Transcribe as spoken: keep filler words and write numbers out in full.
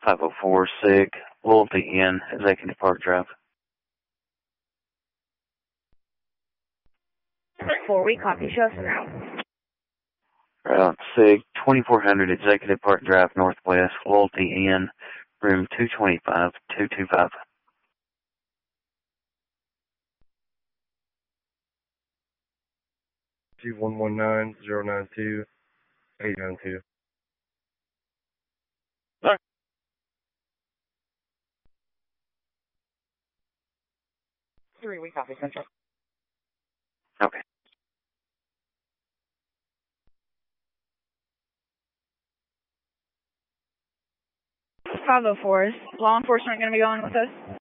five oh four SIG, Loyalty Inn, Executive Park Drive. Four, we copy. Show us Right on SIG, twenty-four hundred Executive Park Drive, Northwest, Loyalty Inn, room two twenty-five, two two five. Two one one nine zero nine two eight nine two. Sorry. Three, we copy. Central. Okay. five oh four, is law enforcement going to be going with us?